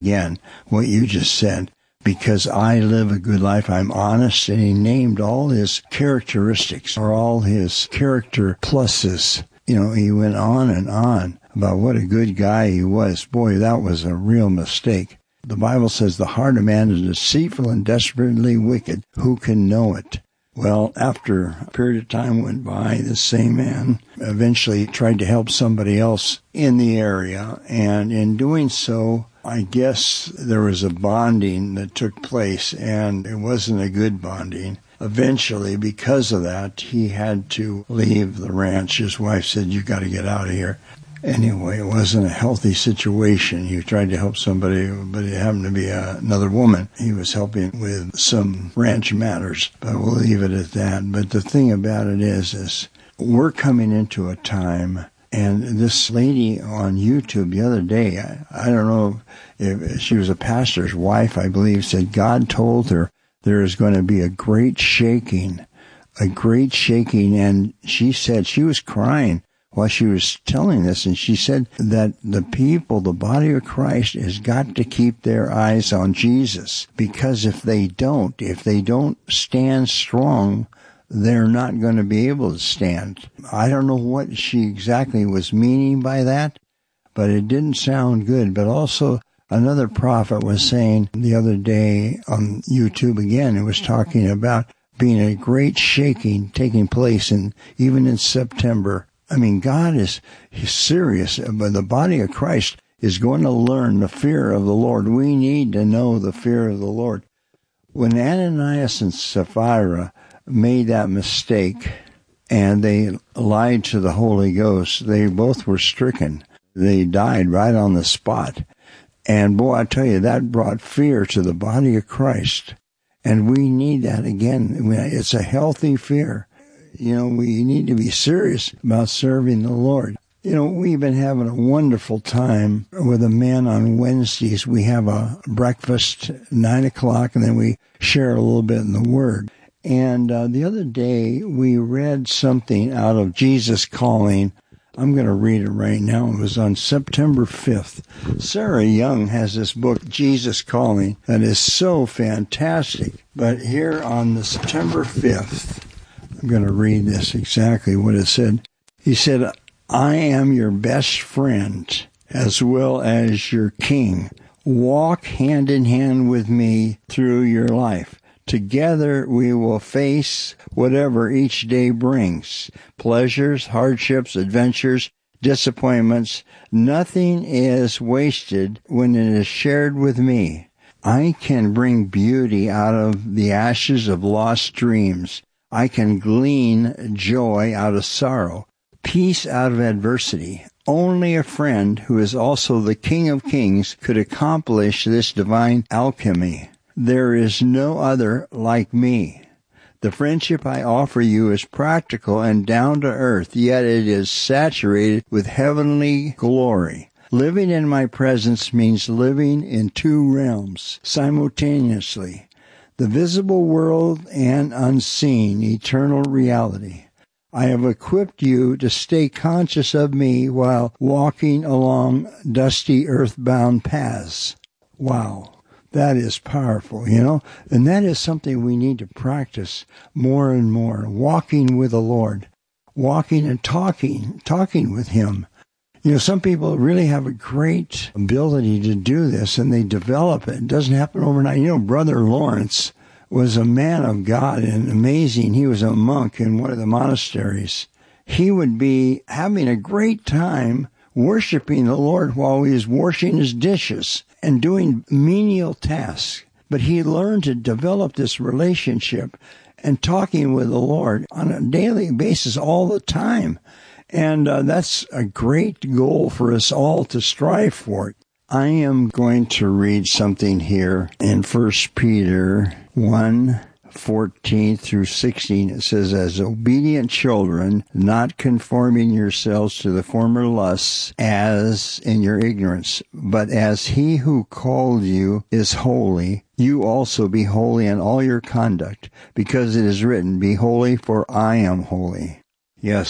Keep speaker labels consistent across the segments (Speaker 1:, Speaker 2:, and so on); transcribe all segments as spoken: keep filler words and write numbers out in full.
Speaker 1: again what you just said. Because I live a good life, I'm honest, and he named all his characteristics, or all his character pluses. You know, he went on and on about what a good guy he was. Boy, that was a real mistake. The Bible says the heart of man is deceitful and desperately wicked. Who can know it? Well, after a period of time went by, the same man eventually tried to help somebody else in the area, and in doing so, I guess there was a bonding that took place, and it wasn't a good bonding. Eventually, because of that, he had to leave the ranch. His wife said, "You got to get out of here." Anyway, it wasn't a healthy situation. He tried to help somebody, but it happened to be a, another woman. He was helping with some ranch matters, but we'll leave it at that. But the thing about it is, is we're coming into a time, and this lady on YouTube the other day, I, I don't know if she was a pastor's wife, I believe, said God told her there is going to be a great shaking, a great shaking, and she said she was crying while she was telling this, and she said that the people, the body of Christ, has got to keep their eyes on Jesus, because if they don't, if they don't stand strong, they're not going to be able to stand. I don't know what she exactly was meaning by that, but it didn't sound good. But also, another prophet was saying the other day on YouTube again, it was talking about being a great shaking taking place, in, even in September. I mean, God is he's serious, but the body of Christ is going to learn the fear of the Lord. We need to know the fear of the Lord. When Ananias and Sapphira made that mistake and they lied to the Holy Ghost, they both were stricken. They died right on the spot. And boy, I tell you, that brought fear to the body of Christ. And we need that again. It's a healthy fear. You know, we need to be serious about serving the Lord. You know, we've been having a wonderful time with a man on Wednesdays. We have a breakfast at nine o'clock, and then we share a little bit in the Word. And uh, the other day, we read something out of Jesus Calling. I'm going to read it right now. It was on September fifth. Sarah Young has this book, Jesus Calling, that is so fantastic. But here on the September fifth, I'm going to read this exactly what it said. He said, "I am your best friend as well as your king. Walk hand in hand with me through your life. Together we will face whatever each day brings. Pleasures, hardships, adventures, disappointments. Nothing is wasted when it is shared with me. I can bring beauty out of the ashes of lost dreams. I can glean joy out of sorrow, peace out of adversity. Only a friend who is also the King of Kings could accomplish this divine alchemy. There is no other like me. The friendship I offer you is practical and down to earth, yet it is saturated with heavenly glory. Living in my presence means living in two realms simultaneously. The visible world and unseen, eternal reality. I have equipped you to stay conscious of me while walking along dusty earthbound paths." Wow, that is powerful, you know? And that is something we need to practice more and more, walking with the Lord, walking and talking, talking with Him. You know, some people really have a great ability to do this, and they develop it. It doesn't happen overnight. You know, Brother Lawrence was a man of God and amazing. He was a monk in one of the monasteries. He would be having a great time worshiping the Lord while he was washing his dishes and doing menial tasks. But he learned to develop this relationship and talking with the Lord on a daily basis all the time. And uh, that's a great goal for us all to strive for. I am going to read something here in First Peter one, fourteen through sixteen. It says, "As obedient children, not conforming yourselves to the former lusts as in your ignorance, but as He who called you is holy, you also be holy in all your conduct, because it is written, 'Be holy, for I am holy.'" Yes,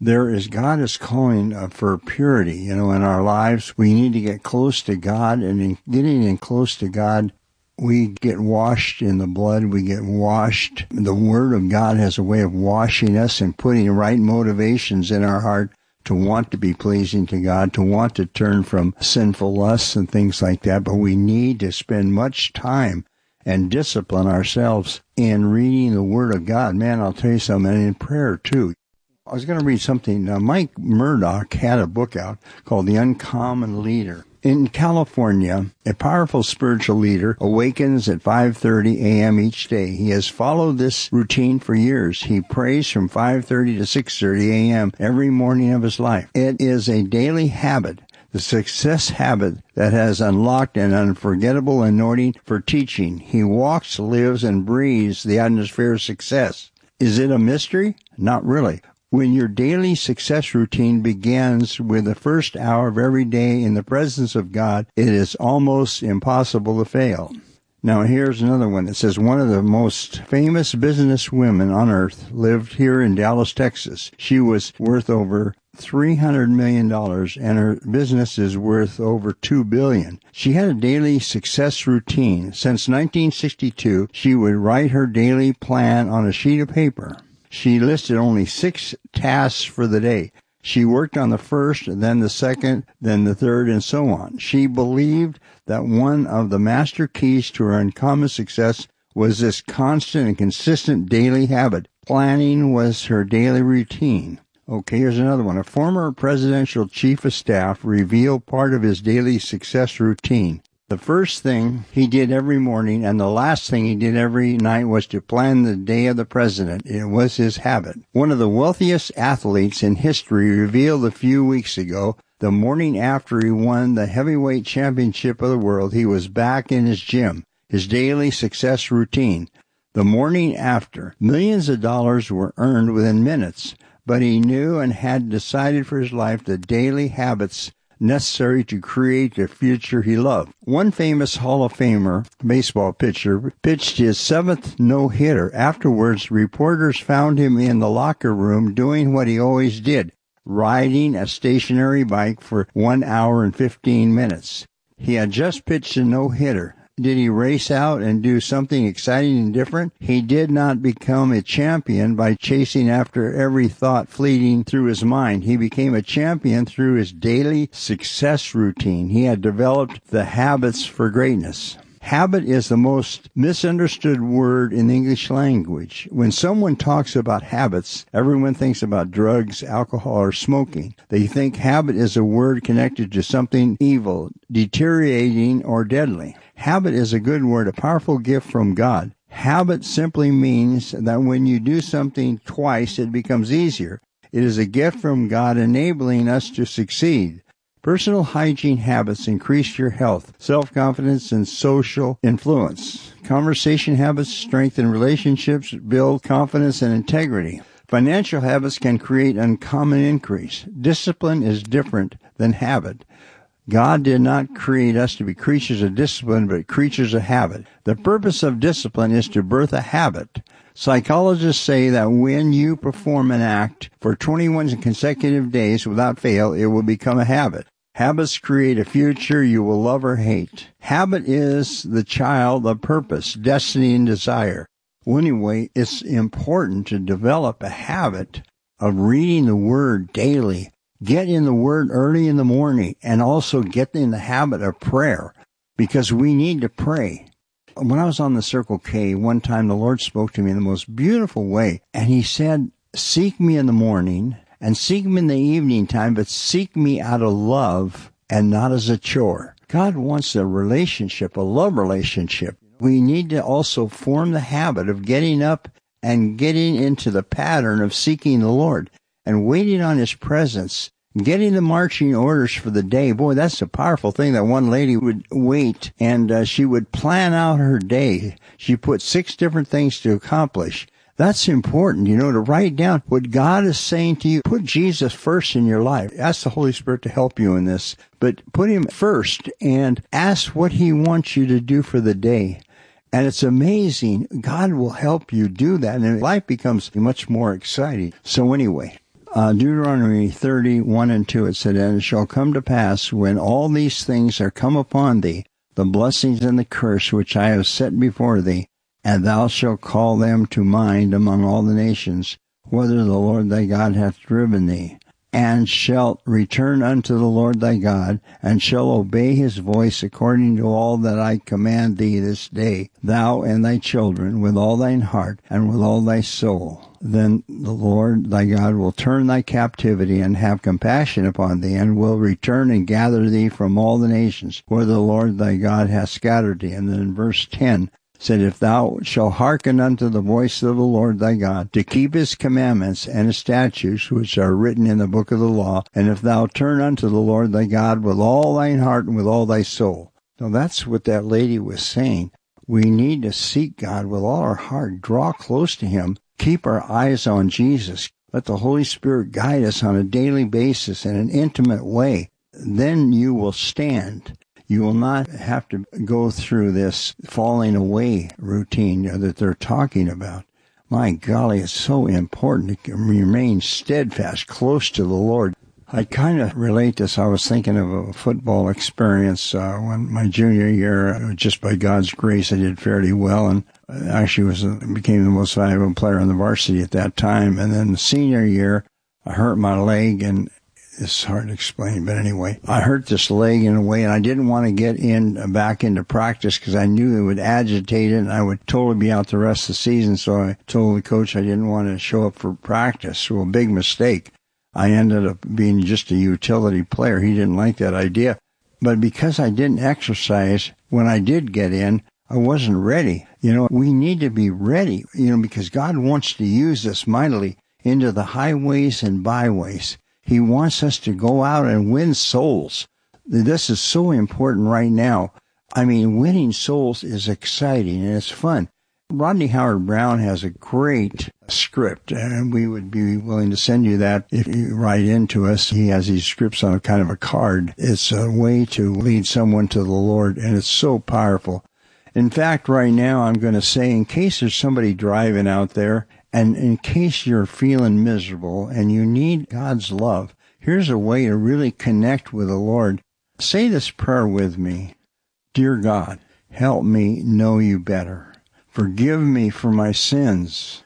Speaker 1: There is, God is calling uh, for purity, you know, in our lives. We need to get close to God, and in getting in close to God, we get washed in the blood. We get washed. The Word of God has a way of washing us and putting right motivations in our heart to want to be pleasing to God, to want to turn from sinful lusts and things like that. But we need to spend much time and discipline ourselves in reading the Word of God. Man, I'll tell you something, and in prayer too. I was going to read something. Uh, Mike Murdock had a book out called The Uncommon Leader. In California, a powerful spiritual leader awakens at five thirty a.m. each day. He has followed this routine for years. He prays from five thirty to six thirty a.m. every morning of his life. It is a daily habit, the success habit that has unlocked an unforgettable anointing for teaching. He walks, lives, and breathes the atmosphere of success. Is it a mystery? Not really. When your daily success routine begins with the first hour of every day in the presence of God, it is almost impossible to fail. Now here's another one. It says one of the most famous business women on earth lived here in Dallas, Texas. She was worth over three hundred million dollars, and her business is worth over two billion dollars. She had a daily success routine. Since nineteen sixty-two, she would write her daily plan on a sheet of paper. She listed only six tasks for the day. She worked on the first, then the second, then the third, and so on. She believed that one of the master keys to her uncommon success was this constant and consistent daily habit. Planning was her daily routine. Okay, here's another one. A former presidential chief of staff revealed part of his daily success routine. The first thing he did every morning and the last thing he did every night was to plan the day of the president. It was his habit. One of the wealthiest athletes in history revealed a few weeks ago, the morning after he won the heavyweight championship of the world, he was back in his gym, his daily success routine. The morning after, millions of dollars were earned within minutes, but he knew and had decided for his life the daily habits necessary to create the future he loved. One famous Hall of Famer baseball pitcher pitched his seventh no-hitter. Afterwards, reporters found him in the locker room doing what he always did, riding a stationary bike for one hour and fifteen minutes. He had just pitched a no-hitter. Did he race out and do something exciting and different? He did not become a champion by chasing after every thought fleeting through his mind. He became a champion through his daily success routine. He had developed the habits for greatness. Habit is the most misunderstood word in the English language. When someone talks about habits, everyone thinks about drugs, alcohol, or smoking. They think habit is a word connected to something evil, deteriorating, or deadly. Habit is a good word, a powerful gift from God. Habit simply means that when you do something twice, it becomes easier. It is a gift from God enabling us to succeed. Personal hygiene habits increase your health, self-confidence, and social influence. Conversation habits strengthen relationships, build confidence and integrity. Financial habits can create uncommon increase. Discipline is different than habit. God did not create us to be creatures of discipline, but creatures of habit. The purpose of discipline is to birth a habit. Psychologists say that when you perform an act for twenty-one consecutive days without fail, it will become a habit. Habits create a future you will love or hate. Habit is the child of purpose, destiny, and desire. Well, anyway, it's important to develop a habit of reading the Word daily. Get in the Word early in the morning, and also get in the habit of prayer, because we need to pray. When I was on the Circle K, one time the Lord spoke to me in the most beautiful way, and He said, seek me in the morning, and seek me in the evening time, but seek me out of love and not as a chore. God wants a relationship, a love relationship. We need to also form the habit of getting up and getting into the pattern of seeking the Lord and waiting on His presence, getting the marching orders for the day. Boy, that's a powerful thing. That one lady would wait, and uh, she would plan out her day. She put six different things to accomplish. That's important, you know, to write down what God is saying to you. Put Jesus first in your life. Ask the Holy Spirit to help you in this, but put Him first and ask what He wants you to do for the day. And it's amazing. God will help you do that, and life becomes much more exciting. So anyway, Uh, Deuteronomy thirty, one and two, it said, And it shall come to pass, when all these things are come upon thee, the blessings and the curse which I have set before thee, and thou shalt call them to mind among all the nations, whither the Lord thy God hath driven thee, and shalt return unto the Lord thy God, and shall obey his voice according to all that I command thee this day, thou and thy children, with all thine heart, and with all thy soul. Then the Lord thy God will turn thy captivity, and have compassion upon thee, and will return and gather thee from all the nations, where the Lord thy God hath scattered thee. And then in verse ten, said, If thou shalt hearken unto the voice of the Lord thy God, to keep his commandments and his statutes, which are written in the book of the law, and if thou turn unto the Lord thy God with all thine heart and with all thy soul. So that's what that lady was saying. We need to seek God with all our heart, draw close to him, keep our eyes on Jesus. Let the Holy Spirit guide us on a daily basis in an intimate way. Then you will stand. You will not have to go through this falling away routine that they're talking about. My golly, it's so important to remain steadfast, close to the Lord. I kind of relate this. I was thinking of a football experience uh, when my junior year, just by God's grace, I did fairly well, and actually was uh, became the most valuable player on the varsity at that time. And then the senior year, I hurt my leg, and it's hard to explain, but anyway, I hurt this leg in a way, and I didn't want to get in back into practice because I knew it would agitate it, and I would totally be out the rest of the season. So I told the coach I didn't want to show up for practice. Well, a big mistake. I ended up being just a utility player. He didn't like that idea. But because I didn't exercise, when I did get in, I wasn't ready. You know, we need to be ready, you know, because God wants to use us mightily into the highways and byways. He wants us to go out and win souls. This is so important right now. I mean, winning souls is exciting and it's fun. Rodney Howard-Browne has a great script, and we would be willing to send you that if you write into us. He has these scripts on a kind of a card. It's a way to lead someone to the Lord, and it's so powerful. In fact, right now I'm going to say, in case there's somebody driving out there, and in case you're feeling miserable and you need God's love, here's a way to really connect with the Lord. Say this prayer with me. Dear God, help me know you better. Forgive me for my sins.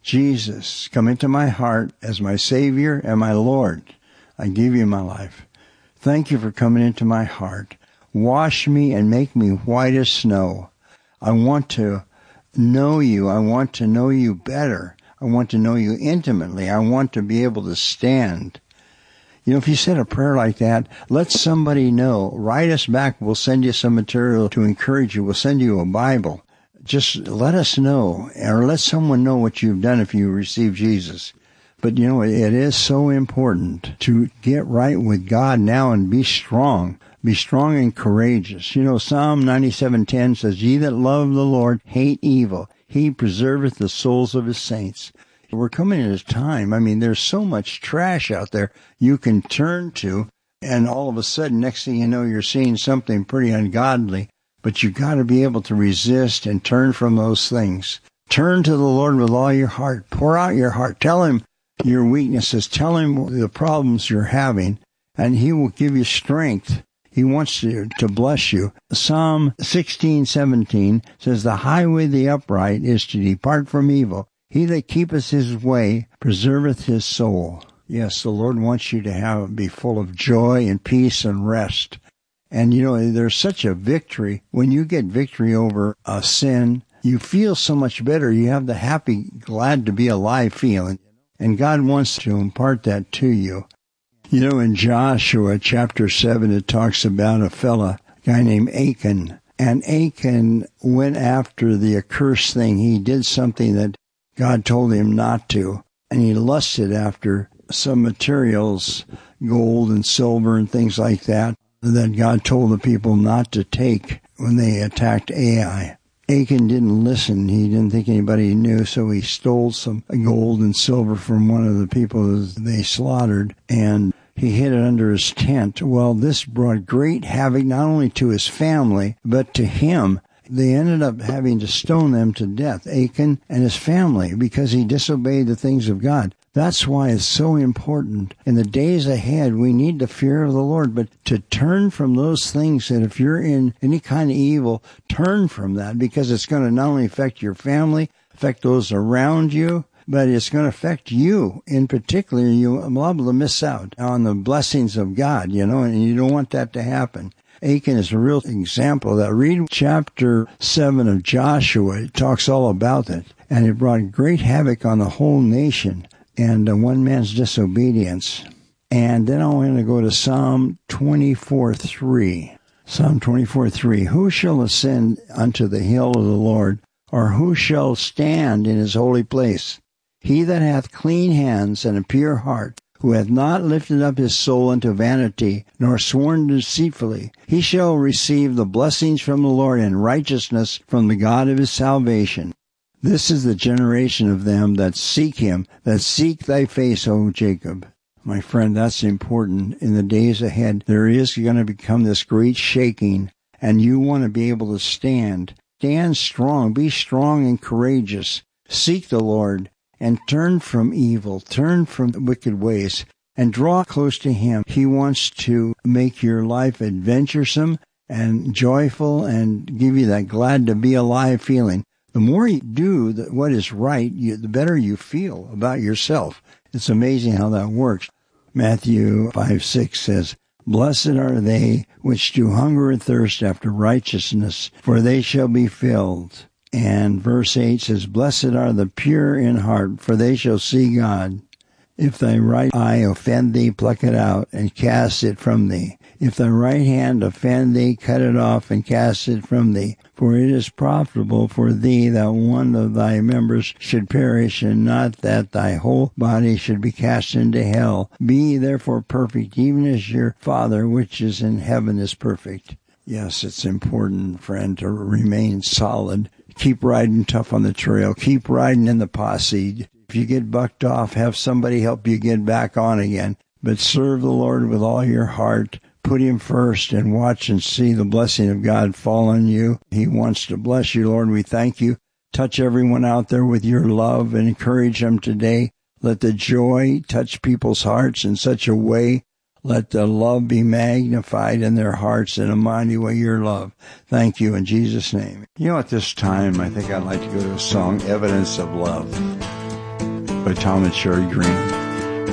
Speaker 1: Jesus, come into my heart as my Savior and my Lord. I give you my life. Thank you for coming into my heart. Wash me and make me white as snow. I want to know you. I want to know you better. I want to know you intimately. I want to be able to stand. You know, if you said a prayer like that, let somebody know. Write us back. We'll send you some material to encourage you. We'll send you a Bible. Just let us know, or let someone know what you've done if you receive Jesus. But, you know, it is so important to get right with God now and be strong. Be strong and courageous. You know, Psalm ninety-seven ten says, Ye that love the Lord hate evil. He preserveth the souls of his saints. We're coming at a time, I mean, there's so much trash out there you can turn to, and all of a sudden, next thing you know, you're seeing something pretty ungodly. But you've got to be able to resist and turn from those things. Turn to the Lord with all your heart. Pour out your heart. Tell him your weaknesses. Tell him the problems you're having, and he will give you strength. He wants to, to bless you. Psalm sixteen seventeen says, The highway of the upright is to depart from evil. He that keepeth his way preserveth his soul. Yes, the Lord wants you to have be full of joy and peace and rest. And, you know, there's such a victory. When you get victory over a sin, you feel so much better. You have the happy, glad to be alive feeling. And God wants to impart that to you. You know, in Joshua chapter seven, it talks about a fella, a guy named Achan. And Achan went after the accursed thing. He did something that God told him not to. And he lusted after some materials, gold and silver and things like that, that God told the people not to take when they attacked Ai. Achan didn't listen. He didn't think anybody knew, so he stole some gold and silver from one of the people they slaughtered, and he hid it under his tent. Well, this brought great havoc not only to his family, but to him. They ended up having to stone them to death, Achan and his family, because he disobeyed the things of God. That's why it's so important. In the days ahead, we need the fear of the Lord, but to turn from those things that if you're in any kind of evil, turn from that, because it's going to not only affect your family, affect those around you, but it's going to affect you in particular. You're liable to miss out on the blessings of God, you know, and you don't want that to happen. Achan is a real example of that. Read chapter seven of Joshua. It talks all about it. And it brought great havoc on the whole nation and uh, one man's disobedience. And then I want to go to Psalm twenty-four three. Psalm twenty-four three. Who shall ascend unto the hill of the Lord, or who shall stand in his holy place? He that hath clean hands and a pure heart, who hath not lifted up his soul unto vanity, nor sworn deceitfully, he shall receive the blessings from the Lord and righteousness from the God of his salvation. This is the generation of them that seek him, that seek thy face, O Jacob. My friend, that's important. In the days ahead, there is going to become this great shaking, and you want to be able to stand. Stand strong. Be strong and courageous. Seek the Lord and turn from evil. Turn from wicked ways and draw close to him. He wants to make your life adventuresome and joyful and give you that glad to be alive feeling. The more you do what is right, you, the better you feel about yourself. It's amazing how that works. Matthew five six says, Blessed are they which do hunger and thirst after righteousness, for they shall be filled. And verse eight says, Blessed are the pure in heart, for they shall see God. If thy right eye offend thee, pluck it out, and cast it from thee. If thy right hand offend thee, cut it off, and cast it from thee. For it is profitable for thee that one of thy members should perish, and not that thy whole body should be cast into hell. Be therefore perfect, even as your Father which is in heaven is perfect. Yes, it's important, friend, to remain solid. Keep riding tough on the trail. Keep riding in the posse. If you get bucked off, have somebody help you get back on again. But serve the Lord with all your heart. Put him first and watch and see the blessing of God fall on you. He wants to bless you, Lord. We thank you. Touch everyone out there with your love and encourage them today. Let the joy touch people's hearts in such a way. Let the love be magnified in their hearts in a mighty way, your love. Thank you in Jesus' name. You know, at this time, I think I'd like to go to a song, Evidence of Love, by Tom and Sherry Green.